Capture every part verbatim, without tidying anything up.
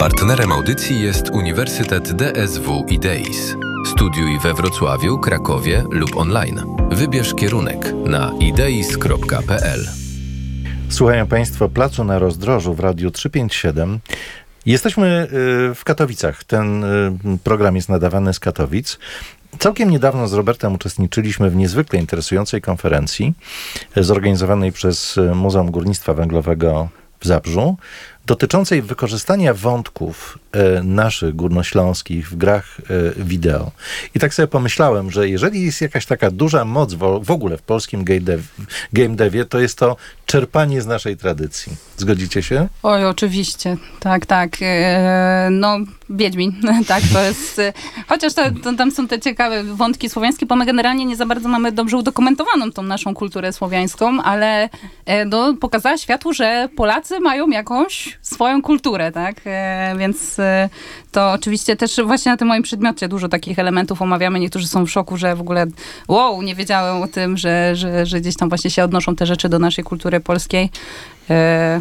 Partnerem audycji jest Uniwersytet D S W IDEIS. Studiuj we Wrocławiu, Krakowie lub online. Wybierz kierunek na ideis kropka p l. Słuchają Państwo Placu na Rozdrożu w Radiu trzysta pięćdziesiąt siedem. Jesteśmy w Katowicach. Ten program jest nadawany z Katowic. Całkiem niedawno z Robertem uczestniczyliśmy w niezwykle interesującej konferencji zorganizowanej przez Muzeum Górnictwa Węglowego w Zabrzu, dotyczącej wykorzystania wątków e, naszych górnośląskich w grach e, wideo. I tak sobie pomyślałem, że jeżeli jest jakaś taka duża moc w, w ogóle w polskim game, dev, game devie, to jest to czerpanie z naszej tradycji. Zgodzicie się? Oj, oczywiście. Tak, tak. E, no, Wiedźmin, tak, to jest... E, chociaż to, to, tam są te ciekawe wątki słowiańskie, bo my generalnie nie za bardzo mamy dobrze udokumentowaną tą naszą kulturę słowiańską, ale e, no, pokazała światu, że Polacy mają jakąś swoją kulturę, tak? E, więc e, to oczywiście też właśnie na tym moim przedmiocie dużo takich elementów omawiamy. Niektórzy są w szoku, że w ogóle wow, nie wiedziałem o tym, że, że, że gdzieś tam właśnie się odnoszą te rzeczy do naszej kultury polskiej. E...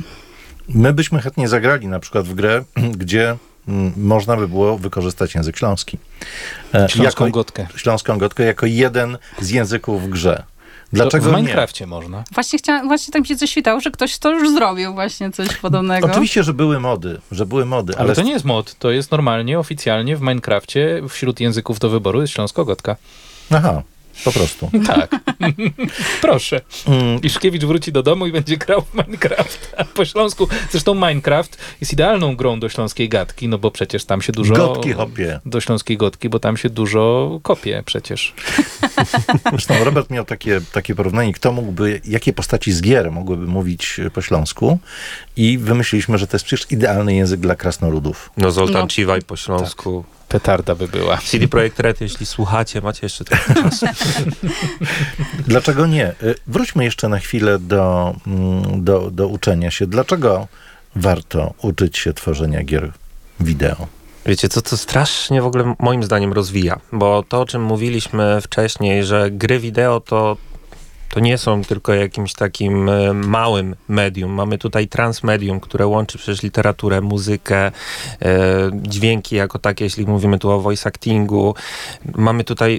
My byśmy chętnie zagrali na przykład w grę, gdzie m, można by było wykorzystać język śląski. E, Śląską jako, gotkę. Śląską gotkę jako jeden z języków w grze. Dlaczego w Minecrafcie nie? Można. Właśnie, chciałam, właśnie tak mi się coś świtało, że ktoś to już zrobił właśnie coś podobnego. Oczywiście, że były mody, że były mody. Ale, ale to nie jest mod, to jest normalnie, oficjalnie w Minecrafcie wśród języków do wyboru jest śląsko-gotka. Aha. Po prostu. Tak. Proszę. Mm. Iszkiewicz wróci do domu i będzie grał w Minecraft. A po śląsku, zresztą Minecraft jest idealną grą do śląskiej gadki, no bo przecież tam się dużo... Gotki hopie. Do śląskiej gotki, bo tam się dużo kopie przecież. Zresztą Robert miał takie, takie porównanie, kto mógłby, jakie postaci z gier mogłyby mówić po śląsku i wymyśliliśmy, że to jest przecież idealny język dla krasnoludów. No Zoltan no. Ciwaj po śląsku. Tak. Petarda by była. C D Projekt Red, jeśli słuchacie, macie jeszcze trochę czasu. Dlaczego nie? Wróćmy jeszcze na chwilę do, do, do uczenia się. Dlaczego warto uczyć się tworzenia gier wideo? Wiecie, co to strasznie w ogóle moim zdaniem rozwija, bo to, o czym mówiliśmy wcześniej, że gry wideo to To nie są tylko jakimś takim małym medium. Mamy tutaj transmedium, które łączy przecież literaturę, muzykę, e, dźwięki jako takie, jeśli mówimy tu o voice actingu. Mamy tutaj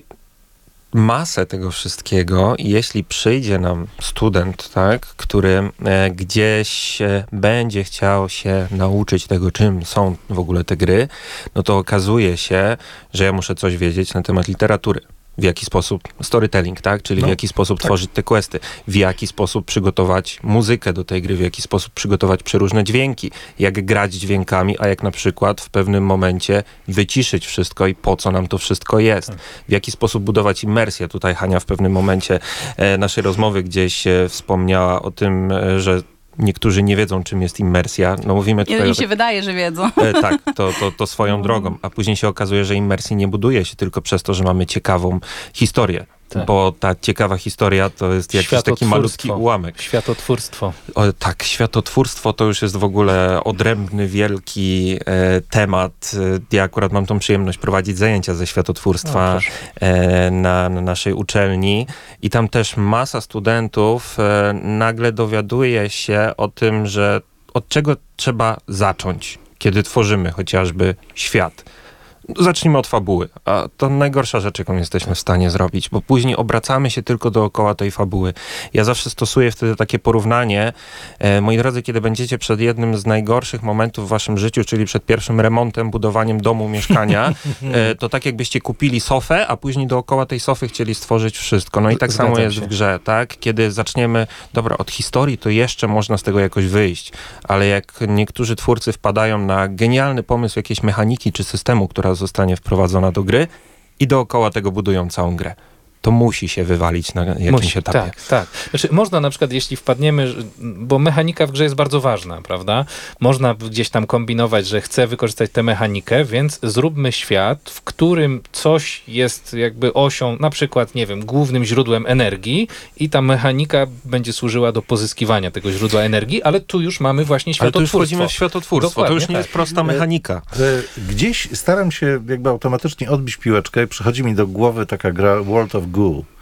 masę tego wszystkiego i jeśli przyjdzie nam student, tak, który e, gdzieś e, będzie chciał się nauczyć tego, czym są w ogóle te gry, no to okazuje się, że ja muszę coś wiedzieć na temat literatury. W jaki sposób storytelling, tak? Czyli no, w jaki sposób tak. tworzyć te questy, w jaki sposób przygotować muzykę do tej gry, w jaki sposób przygotować przeróżne dźwięki, jak grać dźwiękami, a jak na przykład w pewnym momencie wyciszyć wszystko i po co nam to wszystko jest. W jaki sposób budować imersję. Tutaj Hania w pewnym momencie e, naszej rozmowy gdzieś e, wspomniała o tym, e, że niektórzy nie wiedzą, czym jest immersja. No mówimy tutaj... Mi się tak, wydaje, że wiedzą. E, tak, to, to, to swoją drogą. A później się okazuje, że immersji nie buduje się tylko przez to, że mamy ciekawą historię. Tak. Bo ta ciekawa historia to jest jakiś taki malutki ułamek. Światotwórstwo. O, tak, światotwórstwo to już jest w ogóle odrębny, wielki e, temat. Ja akurat mam tą przyjemność prowadzić zajęcia ze światotwórstwa no, e, na, na naszej uczelni i tam też masa studentów e, nagle dowiaduje się o tym, że od czego trzeba zacząć, kiedy tworzymy chociażby świat. Zacznijmy od fabuły, a to najgorsza rzecz, jaką jesteśmy w stanie zrobić, bo później obracamy się tylko dookoła tej fabuły. Ja zawsze stosuję wtedy takie porównanie, e, moi drodzy, kiedy będziecie przed jednym z najgorszych momentów w waszym życiu, czyli przed pierwszym remontem, budowaniem domu, mieszkania, e, to tak jakbyście kupili sofę, a później dookoła tej sofy chcieli stworzyć wszystko. No i tak Zgadzam samo jest się. w grze, tak? Kiedy zaczniemy, dobra, od historii, to jeszcze można z tego jakoś wyjść, ale jak niektórzy twórcy wpadają na genialny pomysł jakiejś mechaniki czy systemu, która zostanie wprowadzona do gry i dookoła tego budują całą grę. To musi się wywalić na jakimś musi, etapie. Tak, tak. Znaczy, można na przykład, jeśli wpadniemy, bo mechanika w grze jest bardzo ważna, prawda? Można gdzieś tam kombinować, że chcę wykorzystać tę mechanikę, więc zróbmy świat, w którym coś jest jakby osią, na przykład, nie wiem, głównym źródłem energii i ta mechanika będzie służyła do pozyskiwania tego źródła energii, ale tu już mamy właśnie światotwórstwo. Ale tu już wchodzimy w światotwórstwo. Dokładnie, to już nie tak. jest prosta mechanika. Gdzieś staram się jakby automatycznie odbić piłeczkę i przychodzi mi do głowy taka gra World of Goo.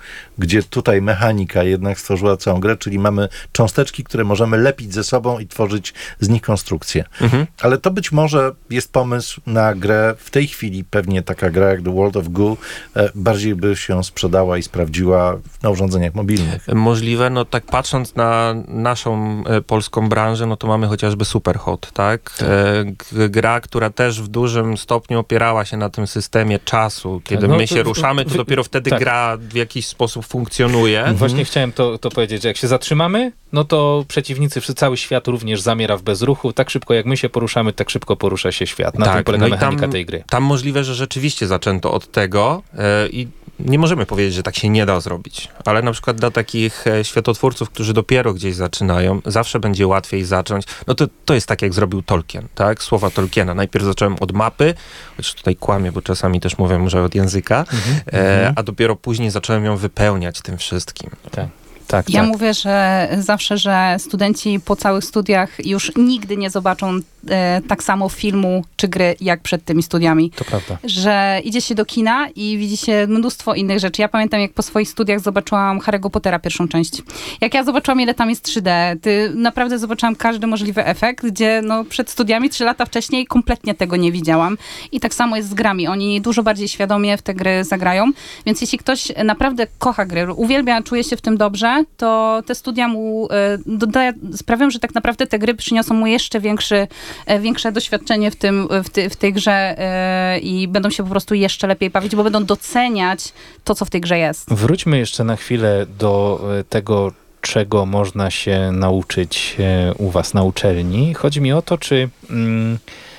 gdzie tutaj mechanika jednak stworzyła całą grę, czyli mamy cząsteczki, które możemy lepić ze sobą i tworzyć z nich konstrukcje. Mhm. Ale to być może jest pomysł na grę w tej chwili, pewnie taka gra jak The World of Goo e, bardziej by się sprzedała i sprawdziła na urządzeniach mobilnych. Możliwe, no tak patrząc na naszą e, polską branżę, no to mamy chociażby Superhot, tak? tak. E, g- gra, która też w dużym stopniu opierała się na tym systemie czasu. Kiedy no, my się to, ruszamy, to wy, dopiero wtedy tak. gra w jakiś sposób funkcjonuje. Mhm. Właśnie chciałem to, to powiedzieć, że jak się zatrzymamy, no to przeciwnicy, cały świat również zamiera w bezruchu. Tak szybko jak my się poruszamy, tak szybko porusza się świat. Na tak, tym polega no mechanika tam, tej gry. Tam możliwe, że rzeczywiście zaczęto od tego yy, i nie możemy powiedzieć, że tak się nie da zrobić, ale na przykład dla takich e, światotwórców, którzy dopiero gdzieś zaczynają, zawsze będzie łatwiej zacząć. No to, to jest tak, jak zrobił Tolkien, tak? Słowa Tolkiena. Najpierw zacząłem od mapy, choć tutaj kłamię, bo czasami też mówię, że od języka, mm-hmm. e, a dopiero później zacząłem ją wypełniać tym wszystkim. Tak. Tak, ja tak. mówię, że zawsze, że studenci po całych studiach już nigdy nie zobaczą e, tak samo filmu czy gry, jak przed tymi studiami. To prawda. Że idzie się do kina i widzi się mnóstwo innych rzeczy. Ja pamiętam, jak po swoich studiach zobaczyłam Harry'ego Pottera pierwszą część. Jak ja zobaczyłam, ile tam jest trzy D, ty naprawdę zobaczyłam każdy możliwy efekt, gdzie no, przed studiami trzy lata wcześniej kompletnie tego nie widziałam. I tak samo jest z grami. Oni dużo bardziej świadomie w te gry zagrają. Więc jeśli ktoś naprawdę kocha gry, uwielbia, czuje się w tym dobrze, to te studia mu e, dodają, sprawią, że tak naprawdę te gry przyniosą mu jeszcze większy, e, większe doświadczenie w, tym, w, ty, w tej grze e, i będą się po prostu jeszcze lepiej bawić, bo będą doceniać to, co w tej grze jest. Wróćmy jeszcze na chwilę do e, tego, czego można się nauczyć e, u was na uczelni. Chodzi mi o to, czy... Mm,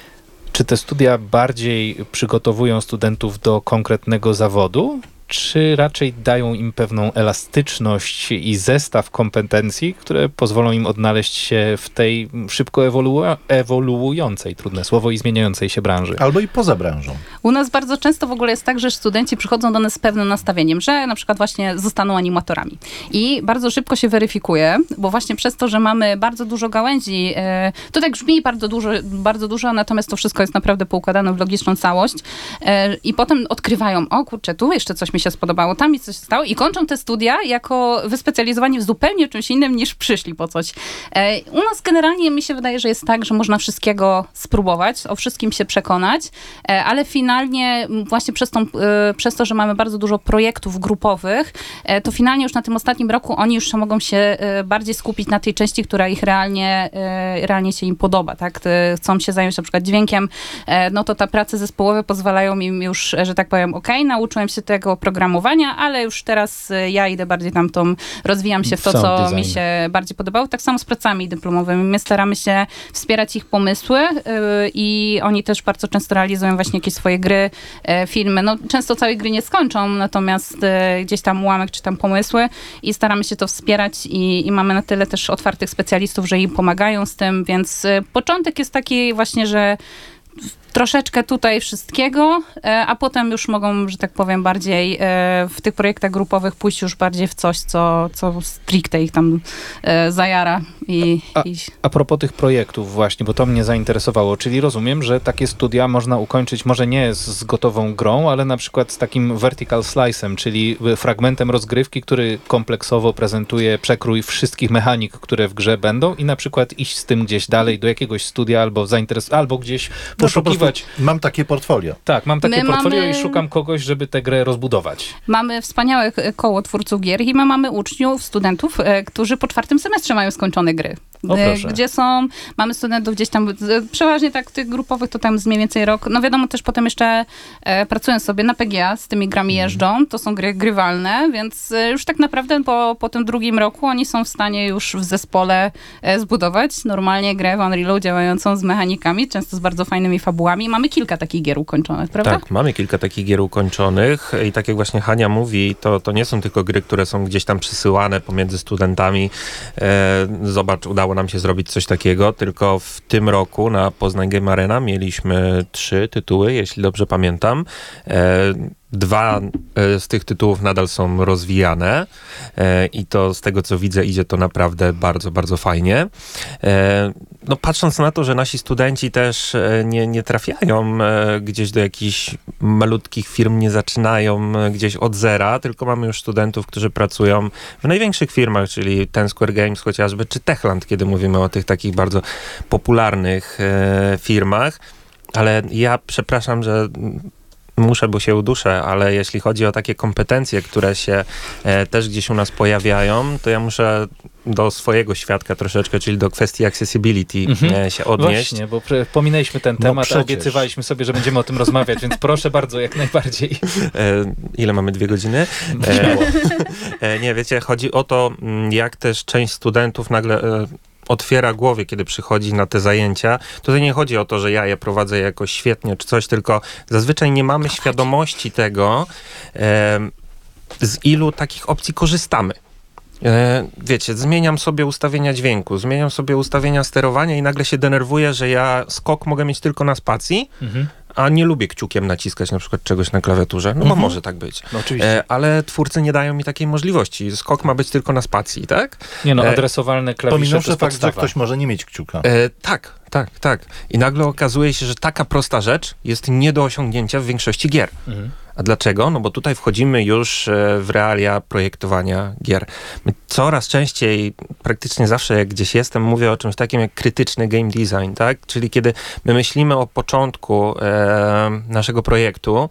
czy te studia bardziej przygotowują studentów do konkretnego zawodu, czy raczej dają im pewną elastyczność i zestaw kompetencji, które pozwolą im odnaleźć się w tej szybko ewolu- ewoluującej, trudne słowo, i zmieniającej się branży? Albo i poza branżą. U nas bardzo często w ogóle jest tak, że studenci przychodzą do nas z pewnym nastawieniem, że na przykład właśnie zostaną animatorami. I bardzo szybko się weryfikuje, bo właśnie przez to, że mamy bardzo dużo gałęzi, e, to tak brzmi bardzo dużo, bardzo dużo, natomiast to wszystko jest naprawdę poukładane w logiczną całość. E, I potem odkrywają, o kurczę, tu jeszcze coś mi się spodobało, tam mi coś stało i kończą te studia jako wyspecjalizowani w zupełnie czymś innym niż przyszli po coś. E, u nas generalnie mi się wydaje, że jest tak, że można wszystkiego spróbować, o wszystkim się przekonać, e, ale finalnie właśnie przez, tą, e, przez to, że mamy bardzo dużo projektów grupowych, e, to finalnie już na tym ostatnim roku oni już mogą się e, bardziej skupić na tej części, która ich realnie, e, realnie się im podoba, tak? Te, chcą się zająć na przykład dźwiękiem, e, no to ta prace zespołowe pozwalają im już, że tak powiem, okej, okay, nauczyłem się tego programowania, ale już teraz ja idę bardziej tam tą, rozwijam się w to, co design. mi się bardziej podobało. Tak samo z pracami dyplomowymi. My staramy się wspierać ich pomysły yy, i oni też bardzo często realizują właśnie jakieś swoje gry, yy, filmy. No, często całej gry nie skończą, natomiast yy, gdzieś tam ułamek czy tam pomysły i staramy się to wspierać i, i mamy na tyle też otwartych specjalistów, że im pomagają z tym, więc yy, początek jest taki właśnie, że troszeczkę tutaj wszystkiego, a potem już mogą, że tak powiem, bardziej w tych projektach grupowych pójść już bardziej w coś, co, co stricte ich tam zajara. I, a, i... a propos tych projektów właśnie, bo to mnie zainteresowało, czyli rozumiem, że takie studia można ukończyć może nie z, z gotową grą, ale na przykład z takim vertical slice'em, czyli fragmentem rozgrywki, który kompleksowo prezentuje przekrój wszystkich mechanik, które w grze będą i na przykład iść z tym gdzieś dalej do jakiegoś studia albo zainteresować, albo gdzieś poszukiwać. No, mam takie portfolio. Tak, mam takie my portfolio mamy... i szukam kogoś, żeby tę grę rozbudować. Mamy wspaniałe koło twórców gier i my mamy uczniów, studentów, którzy po czwartym semestrze mają skończone gry. O, proszę. Gdzie są, mamy studentów gdzieś tam, przeważnie tak tych grupowych to tam z mniej więcej rok. No wiadomo, też potem jeszcze e, pracują sobie na P G A, z tymi grami jeżdżą, to są gry grywalne, więc e, już tak naprawdę po, po tym drugim roku oni są w stanie już w zespole e, zbudować normalnie grę w Unrealu działającą z mechanikami, często z bardzo fajnymi fabułami. Mamy kilka takich gier ukończonych, prawda? Tak, mamy kilka takich gier ukończonych i tak jak właśnie Hania mówi, to, to nie są tylko gry, które są gdzieś tam przysyłane pomiędzy studentami. E, zobacz, udało nam się zrobić coś takiego, tylko w tym roku na Poznań Game Arena mieliśmy trzy tytuły, jeśli dobrze pamiętam. E, Dwa z tych tytułów nadal są rozwijane i to z tego, co widzę, idzie to naprawdę bardzo, bardzo fajnie. no patrząc na to, że nasi studenci też e, nie, nie trafiają e, gdzieś do jakichś malutkich firm, nie zaczynają e, gdzieś od zera, tylko mamy już studentów, którzy pracują w największych firmach, czyli Ten Square Games chociażby, czy Techland, kiedy mówimy o tych takich bardzo popularnych e, firmach. Ale ja przepraszam, że muszę, bo się uduszę, ale jeśli chodzi o takie kompetencje, które się e, też gdzieś u nas pojawiają, to ja muszę do swojego świadka troszeczkę, czyli do kwestii accessibility mhm. e, się odnieść. Właśnie, bo pre- pominęliśmy ten No temat, a przecież. obiecywaliśmy sobie, że będziemy o tym rozmawiać, więc proszę bardzo, jak najbardziej. E, ile mamy? Dwie godziny? E, e, nie, wiecie, chodzi o to, jak też część studentów nagle e, otwiera głowy, kiedy przychodzi na te zajęcia. Tutaj nie chodzi o to, że ja je prowadzę jakoś świetnie czy coś, tylko zazwyczaj nie mamy świadomości tego, e, z ilu takich opcji korzystamy. E, wiecie, zmieniam sobie ustawienia dźwięku, zmieniam sobie ustawienia sterowania i nagle się denerwuję, że ja skok mogę mieć tylko na spacji, mhm. a nie lubię kciukiem naciskać na przykład czegoś na klawiaturze. No bo mhm. może tak być. No, oczywiście. E, ale twórcy nie dają mi takiej możliwości. Skok ma być tylko na spacji, tak? Nie no, adresowalne klawisze Pominąwszy to jest fakt, podstawa. że ktoś może nie mieć kciuka. E, tak, tak, tak. I nagle okazuje się, że taka prosta rzecz jest nie do osiągnięcia w większości gier. Mhm. A dlaczego? No bo tutaj wchodzimy już w realia projektowania gier. My coraz częściej, praktycznie zawsze jak gdzieś jestem, mówię o czymś takim jak krytyczny game design, tak? Czyli kiedy my myślimy o początku e, naszego projektu,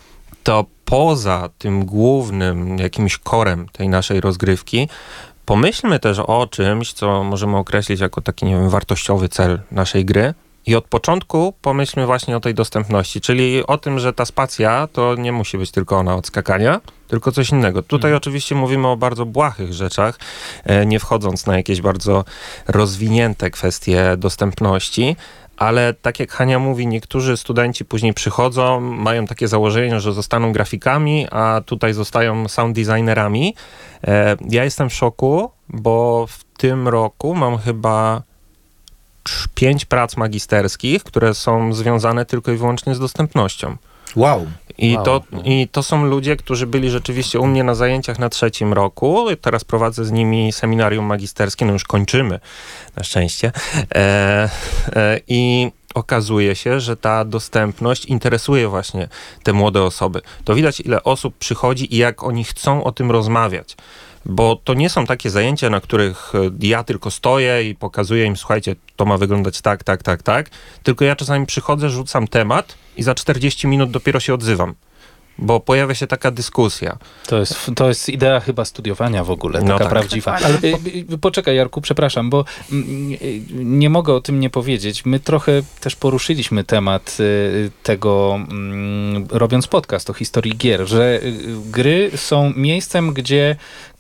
to poza tym głównym jakimś korem tej naszej rozgrywki, pomyślmy też o czymś, co możemy określić jako taki, nie wiem, wartościowy cel naszej gry. I od początku pomyślmy właśnie o tej dostępności, czyli o tym, że ta spacja to nie musi być tylko ona od skakania, tylko coś innego. Tutaj hmm. oczywiście mówimy o bardzo błahych rzeczach, nie wchodząc na jakieś bardzo rozwinięte kwestie dostępności, ale tak jak Hania mówi, niektórzy studenci później przychodzą, mają takie założenie, że zostaną grafikami, a tutaj zostają sound designerami. Ja jestem w szoku, bo w tym roku mam chyba pięć prac magisterskich, które są związane tylko i wyłącznie z dostępnością. Wow. I, wow. To, I to są ludzie, którzy byli rzeczywiście u mnie na zajęciach na trzecim roku. Teraz prowadzę z nimi seminarium magisterskie, no już kończymy, na szczęście. E, e, I okazuje się, że ta dostępność interesuje właśnie te młode osoby. To widać, ile osób przychodzi i jak oni chcą o tym rozmawiać. Bo to nie są takie zajęcia, na których ja tylko stoję i pokazuję im, słuchajcie, to ma wyglądać tak, tak, tak, tak. Tylko ja czasami przychodzę, rzucam temat i za czterdzieści minut dopiero się odzywam. Bo pojawia się taka dyskusja. To jest, to jest idea chyba studiowania w ogóle, no taka tak. prawdziwa. Ale po... Poczekaj, Jarku, przepraszam, bo nie mogę o tym nie powiedzieć. My trochę też poruszyliśmy temat tego, robiąc podcast o historii gier, że gry są miejscem, gdzie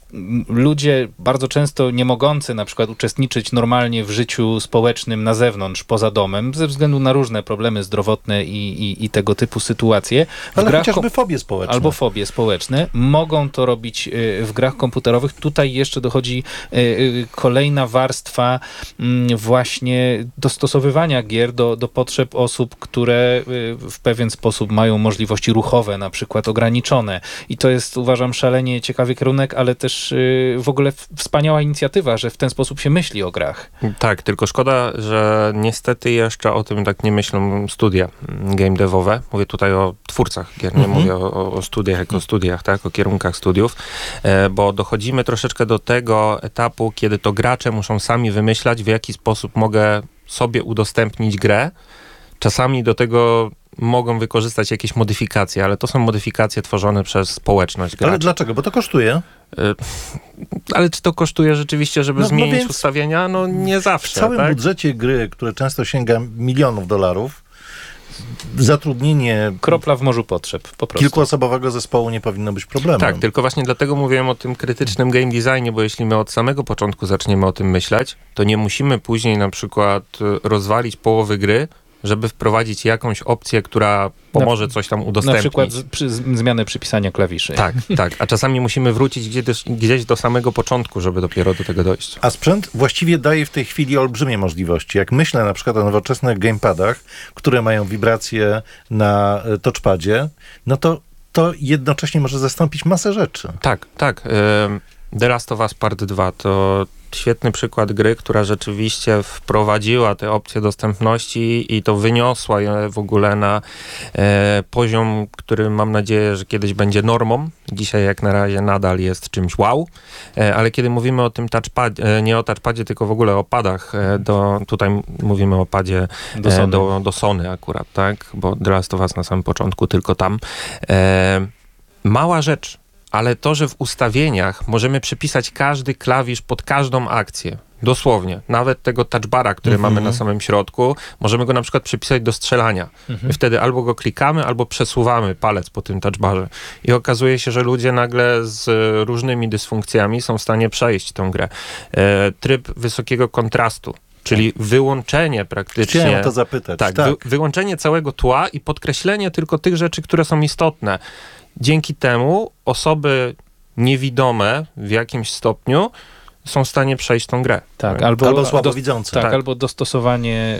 ludzie bardzo często nie mogący na przykład uczestniczyć normalnie w życiu społecznym na zewnątrz, poza domem, ze względu na różne problemy zdrowotne i, i, i tego typu sytuacje. W Ale grach chociażby fobie społeczne. Albo fobie społeczne. Mogą to robić w grach komputerowych. Tutaj jeszcze dochodzi kolejna warstwa właśnie dostosowywania gier do, do potrzeb osób, które w pewien sposób mają możliwości ruchowe, na przykład ograniczone. I to jest, uważam, szalenie ciekawy kierunek, ale też w ogóle wspaniała inicjatywa, że w ten sposób się myśli o grach. Tak, tylko szkoda, że niestety jeszcze o tym tak nie myślą studia game devowe. Mówię tutaj o twórcach gier, nie mm-hmm. mówię o, o studiach jako o studiach, tak, o kierunkach studiów, e, bo dochodzimy troszeczkę do tego etapu, kiedy to gracze muszą sami wymyślać, w jaki sposób mogę sobie udostępnić grę. Czasami do tego mogą wykorzystać jakieś modyfikacje, ale to są modyfikacje tworzone przez społeczność graczy. Ale dlaczego? Bo to kosztuje. Ale czy to kosztuje rzeczywiście, żeby no, zmienić no więc ustawienia? No nie zawsze. W całym tak? budżecie gry, które często sięga milionów dolarów, zatrudnienie kropla w morzu potrzeb, po prostu. Kilkuosobowego zespołu nie powinno być problemem. Tak, tylko właśnie dlatego mówiłem o tym krytycznym game designie, bo jeśli my od samego początku zaczniemy o tym myśleć, to nie musimy później na przykład rozwalić połowy gry, żeby wprowadzić jakąś opcję, która pomoże na, coś tam udostępnić. Na przykład z, przy, zmianę przypisania klawiszy. Tak, tak. A czasami musimy wrócić gdzieś, gdzieś do samego początku, żeby dopiero do tego dojść. A sprzęt właściwie daje w tej chwili olbrzymie możliwości. Jak myślę na przykład o nowoczesnych gamepadach, które mają wibracje na touchpadzie, no to to jednocześnie może zastąpić masę rzeczy. Tak, tak. The Last of Us Part dwa to świetny przykład gry, która rzeczywiście wprowadziła te opcje dostępności i to wyniosła je w ogóle na e, poziom, który mam nadzieję, że kiedyś będzie normą. Dzisiaj jak na razie nadal jest czymś wow, e, ale kiedy mówimy o tym touchpadzie, e, nie o touchpadzie, tylko w ogóle o padach, e, do, tutaj mówimy o padzie do e, Sony. do, do Sony akurat, tak? Bo The Last of Us na samym początku tylko tam. E, mała rzecz, ale to, że w ustawieniach możemy przypisać każdy klawisz pod każdą akcję, dosłownie, nawet tego touchbara, który Mhm. mamy na samym środku, możemy go na przykład przypisać do strzelania. Mhm. I wtedy albo go klikamy, albo przesuwamy palec po tym touchbarze. I okazuje się, że ludzie nagle z różnymi dysfunkcjami są w stanie przejść tą grę. E, tryb wysokiego kontrastu, czyli wyłączenie praktycznie... Chciałem o to zapytać. Tak, Tak. Wy, wyłączenie całego tła i podkreślenie tylko tych rzeczy, które są istotne. Dzięki temu osoby niewidome w jakimś stopniu są w stanie przejść tą grę. Tak, albo, Albo dos- słabowidzące. tak, Tak. albo dostosowanie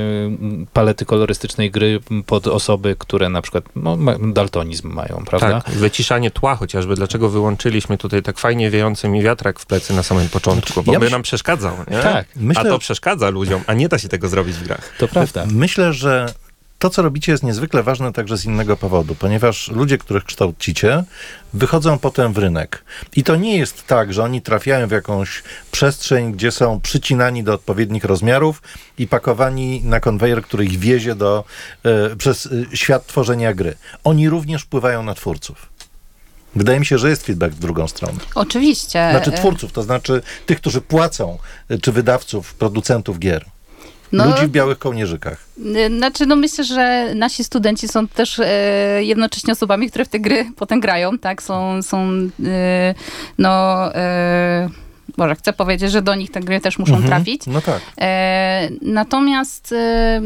y, palety kolorystycznej gry pod osoby, które na przykład no, ma- daltonizm mają, prawda? Tak, wyciszanie tła chociażby. Dlaczego wyłączyliśmy tutaj tak fajnie wiejący mi wiatrak w plecy na samym początku? Bo ja by myśl- nam przeszkadzał, nie? Tak, Myślę, A to przeszkadza ludziom, a nie da się tego zrobić w grach. to prawda. myślę, że to, co robicie, jest niezwykle ważne także z innego powodu, ponieważ ludzie, których kształcicie, wychodzą potem w rynek. I to nie jest tak, że oni trafiają w jakąś przestrzeń, gdzie są przycinani do odpowiednich rozmiarów i pakowani na konwejer, który ich wiezie do, e, przez e, świat tworzenia gry. Oni również wpływają na twórców. Wydaje mi się, że jest feedback w drugą stronę. Oczywiście. Znaczy twórców, to znaczy tych, którzy płacą, e, czy wydawców, producentów gier. No, Ludzi w białych kołnierzykach. y, Znaczy, no myślę, że nasi studenci są też e, jednocześnie osobami, które w te gry potem grają, tak? Są, są e, no... E, Boże, chcę powiedzieć, że do nich te gry też muszą Mhm. trafić. No tak. E, natomiast e,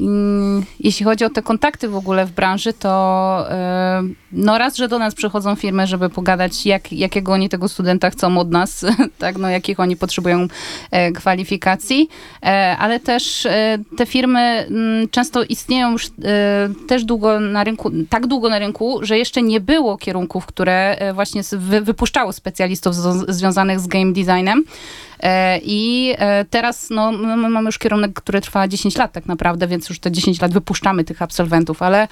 mm, jeśli chodzi o te kontakty w ogóle w branży, to e, no raz, że do nas przychodzą firmy, żeby pogadać, jak, jakiego oni tego studenta chcą od nas, tak, no jakich oni potrzebują e, kwalifikacji, e, ale też e, te firmy m, często istnieją już e, też długo na rynku, tak długo na rynku, że jeszcze nie było kierunków, które e, właśnie s- wy, wypuszczały specjalistów z, związanych z game designem. E, I e, teraz no, my my mamy już kierunek, który trwa dziesięć lat tak naprawdę, więc już te dziesięć lat wypuszczamy tych absolwentów, ale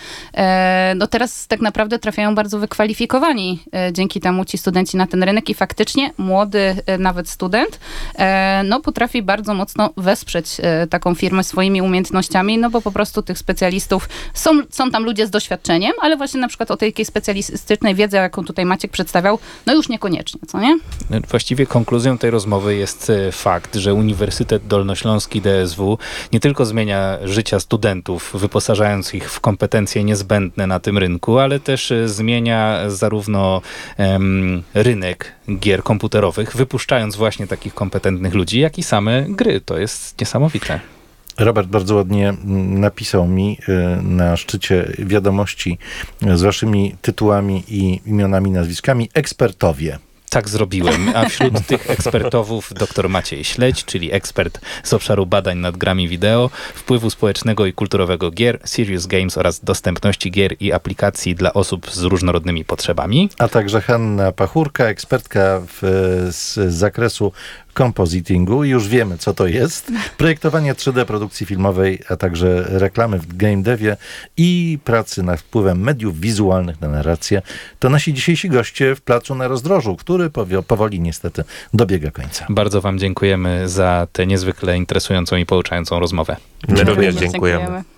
e, no teraz tak naprawdę trafiają bardzo wykwalifikowani e, dzięki temu ci studenci na ten rynek i faktycznie młody e, nawet student e, no potrafi bardzo mocno wesprzeć e, taką firmę swoimi umiejętnościami, no bo po prostu tych specjalistów są, są tam ludzie z doświadczeniem, ale właśnie na przykład o tej takiej specjalistycznej wiedzy, jaką tutaj Maciek przedstawiał, no już niekoniecznie, co nie? Właściwie konkluzją tej rozmowy jest e, fakt, że Uniwersytet Dolnośląski D S W nie tylko zmienia życia studentów, wyposażając ich w kompetencje niezbędne na tym rynku, ale też e, zmienia zarówno em, rynek gier komputerowych, wypuszczając właśnie takich kompetentnych ludzi, jak i same gry. To jest niesamowite. Robert bardzo ładnie mm, napisał mi y, na szczycie wiadomości y, z waszymi tytułami i imionami, nazwiskami ekspertowie. Tak zrobiłem, a wśród tych ekspertów dr Maciej Śledź, czyli ekspert z obszaru badań nad grami wideo, wpływu społecznego i kulturowego gier, Serious Games oraz dostępności gier i aplikacji dla osób z różnorodnymi potrzebami. A także Hanna Pachurka, ekspertka w, z zakresu compositingu. Już wiemy, co to jest. Projektowanie trzy D produkcji filmowej, a także reklamy w game devie i pracy nad wpływem mediów wizualnych na narrację. To nasi dzisiejsi goście w Placu na Rozdrożu, który powi- powoli niestety dobiega końca. Bardzo wam dziękujemy za tę niezwykle interesującą i pouczającą rozmowę. My również Dziękujemy. dziękujemy. Dziękujemy.